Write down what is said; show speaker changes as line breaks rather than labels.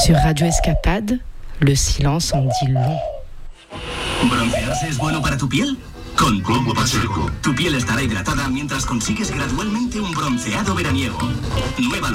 Sur Radio Escapade, le silence en dit long.
¿Broncearse es bueno para tu piel? Con Combo Pacheco, tu piel estará hidratada mientras consigues gradualmente un bronceado veraniego. Nueva